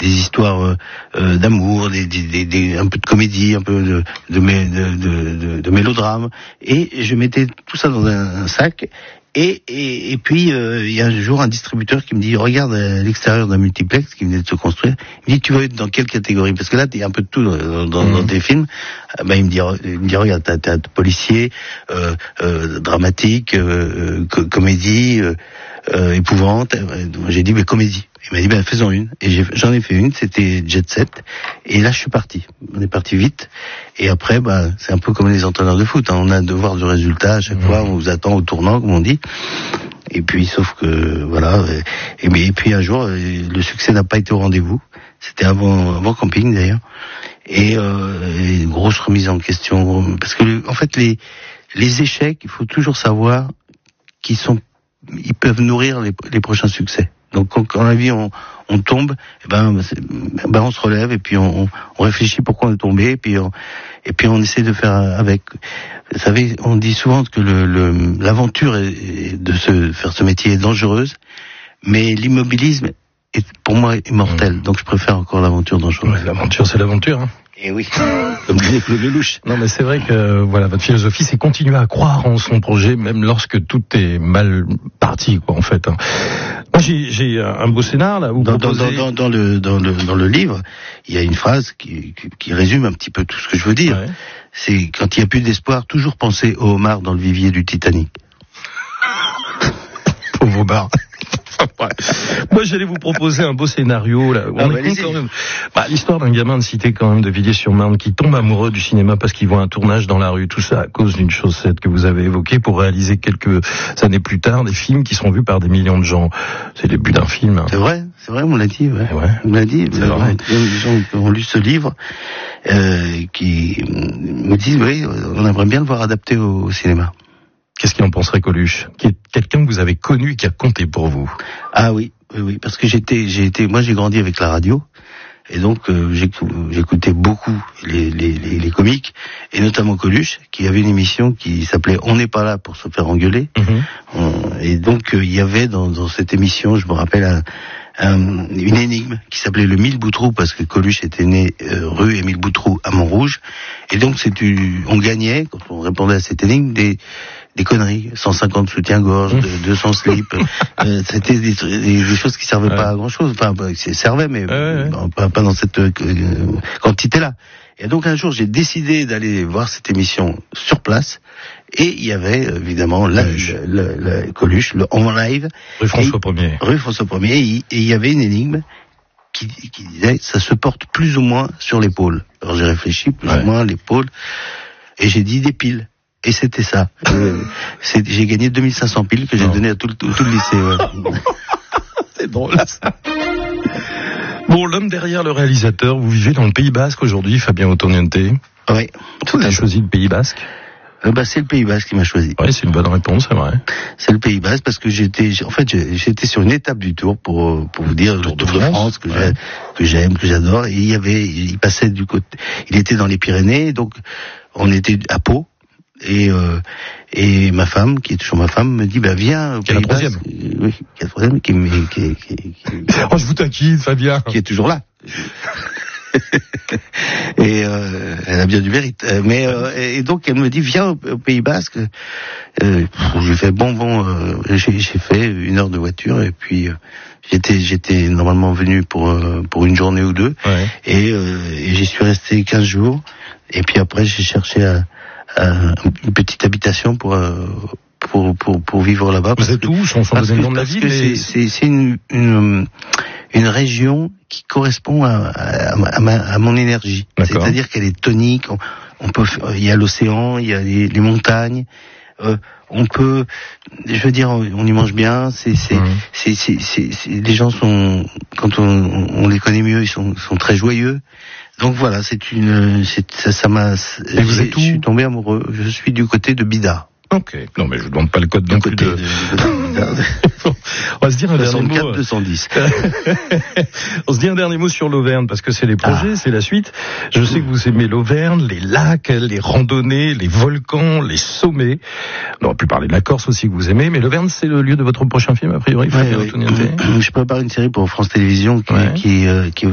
histoires d'amour, un peu de comédie, un peu de mélodrame, et je mettais tout ça dans un sac. Et puis il y a un jour un distributeur qui me dit regarde à l'extérieur d'un multiplex qui venait de se construire, il me dit tu vas être dans quelle catégorie, parce que là il y a un peu de tout dans tes films. Il me dit regarde t'as policier, dramatique, comédie, épouvante. J'ai dit comédie. Il m'a dit faisons une, et j'en ai fait une, c'était Jet Set, et là je suis parti. On est parti vite, et après c'est un peu comme les entraîneurs de foot, hein. On a un devoir de résultat à chaque fois, on vous attend au tournant comme on dit. Et puis sauf que voilà, et puis un jour le succès n'a pas été au rendez-vous. C'était avant camping d'ailleurs, et une grosse remise en question, parce que en fait les échecs, il faut toujours savoir ils peuvent nourrir les prochains succès. Donc quand la vie on tombe, on se relève, et puis on réfléchit pourquoi on est tombé, et puis on essaie de faire avec. Vous savez, on dit souvent que l'aventure de faire ce métier est dangereuse, mais l'immobilisme est pour moi immortel. Donc je préfère encore l'aventure dangereuse. Ouais, l'aventure, c'est l'aventure, hein. Et oui, comme disait Claude Lelouch. Non, mais c'est vrai que votre philosophie, c'est continuer à croire en son projet, même lorsque tout est mal parti, en fait. Moi, j'ai un beau scénar là. Dans le livre, il y a une phrase qui résume un petit peu tout ce que je veux dire. Ouais. C'est quand il n'y a plus d'espoir, toujours penser au homard dans le vivier du Titanic. Pauvre homard. Ouais. Moi, j'allais vous proposer un beau scénario là. On est quand même. L'histoire d'un gamin de cité quand même de Villiers-sur-Marne qui tombe amoureux du cinéma parce qu'il voit un tournage dans la rue. Tout ça à cause d'une chaussette que vous avez évoquée pour réaliser quelques années plus tard des films qui sont vus par des millions de gens. C'est le début d'un film. Hein. C'est vrai, on l'a dit. Ouais. On l'a dit. C'est vrai. Les gens qui ont lu ce livre qui me disent on aimerait bien le voir adapté au cinéma. Qu'est-ce qu'il en penserait, Coluche, qui est quelqu'un que vous avez connu et qui a compté pour vous? Ah oui, parce que moi j'ai grandi avec la radio, et donc j'écoutais beaucoup les comiques, et notamment Coluche, qui avait une émission qui s'appelait On n'est pas là pour se faire engueuler. Et donc il y avait dans cette émission, je me rappelle, une énigme qui s'appelait le Mille Boutroux, parce que Coluche était né rue Émile Boutroux à Montrouge, et donc on gagnait, quand on répondait à cette énigme, des conneries, 150 soutiens-gorge, 200 slips, c'était des choses qui servaient pas à grand chose, enfin, ça servait, mais pas dans cette quantité-là. Et donc un jour, j'ai décidé d'aller voir cette émission sur place, et il y avait évidemment Coluche, en live. Rue François 1er. Rue François 1er, et il y avait une énigme qui disait, ça se porte plus ou moins sur l'épaule. Alors j'ai réfléchi, plus ou moins l'épaule, et j'ai dit des piles. Et c'était ça. J'ai gagné 2500 piles que j'ai donné à tout le lycée. Ouais. C'est drôle, ça. Bon, l'homme derrière le réalisateur, vous vivez dans le Pays Basque aujourd'hui, Fabien Ottoniente. Oui. Pourquoi vous avez choisi le Pays Basque? C'est le Pays Basque qui m'a choisi. Oui, c'est une bonne réponse, c'est vrai. C'est le Pays Basque parce que j'étais sur une étape du Tour pour vous dire, le Tour de France que j'aime, que j'adore. Et il passait du côté, il était dans les Pyrénées, donc on était à Pau. Et ma femme, qui est toujours ma femme, me dit viens. Qui est la troisième. Oui, qui est la troisième, Oh, je vous taquine, Fabien. Qui est toujours là. Et elle a bien du mérite. Et donc elle me dit viens au Pays Basque. J'ai fait j'ai fait 1 heure de voiture, et puis j'étais normalement venu pour une journée ou deux, et j'y suis resté 15 jours, et puis après j'ai cherché une petite habitation pour vivre là-bas. Vous êtes où, sans donner le nom de la ville? C'est une région qui correspond à mon énergie. D'accord. C'est-à-dire qu'elle est tonique. Il y a l'océan, il y a les montagnes. On peut, je veux dire, on y mange bien. Les gens sont, quand on les connaît mieux, ils sont très joyeux. Donc voilà, ça m'a. Et vous êtes où? Je suis tombé amoureux. Je suis du côté de Bida. Ok. Non, mais je vous demande pas le code non plus de... On va se dire un dernier mot. 210. On se dit un dernier mot sur l'Auvergne, parce que c'est les projets, c'est la suite. Je sais que vous aimez l'Auvergne, les lacs, les randonnées, les volcans, les sommets. On aurait pu parler de la Corse aussi que vous aimez, mais l'Auvergne, c'est le lieu de votre prochain film, a priori. Je prépare une série pour France Télévisions qui